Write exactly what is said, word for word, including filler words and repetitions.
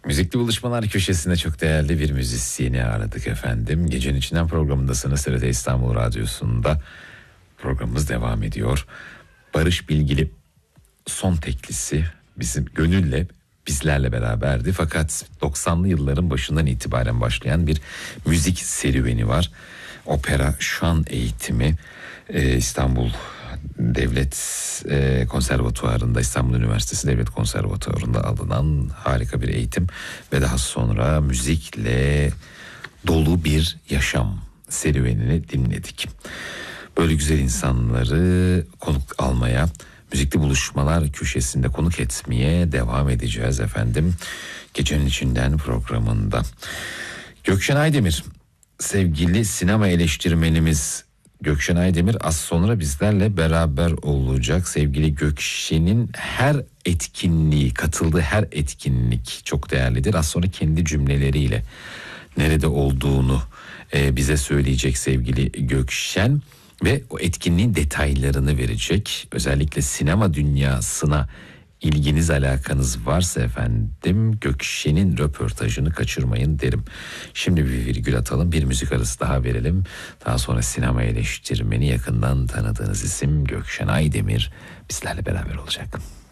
Müzikli Buluşmalar köşesinde çok değerli bir müzisyeni aradık efendim. Gecenin içinden programındasınız. T R T İstanbul Radyosu'nda programımız devam ediyor. Barış Bilgili son teklisi bizim Gönül'le bizlerle beraberdi. Fakat doksanlı yılların başından itibaren başlayan bir müzik serüveni var. Opera şan eğitimi e, İstanbul Devlet e, Konservatuvarı'nda, İstanbul Üniversitesi Devlet Konservatuvarı'nda alınan harika bir eğitim ve daha sonra müzikle dolu bir yaşam serüvenini dinledik. Böyle güzel insanları konuk almaya, Müzikli Buluşmalar köşesinde konuk etmeye devam edeceğiz efendim. Gecenin içinden programında. Gökşen Aydemir, sevgili sinema eleştirmenimiz Gökşen Aydemir az sonra bizlerle beraber olacak. Sevgili Gökşen'in her etkinliği, katıldığı her etkinlik çok değerlidir. Az sonra kendi cümleleriyle nerede olduğunu e, bize söyleyecek sevgili Gökşen ve o etkinliğin detaylarını verecek. Özellikle sinema dünyasına ilginiz, alakanız varsa efendim Gökşen'in röportajını kaçırmayın derim. Şimdi bir virgül atalım, bir müzik arası daha verelim. Daha sonra sinema eleştirmeni, yakından tanıdığınız isim Gökşen Aydemir bizlerle beraber olacak.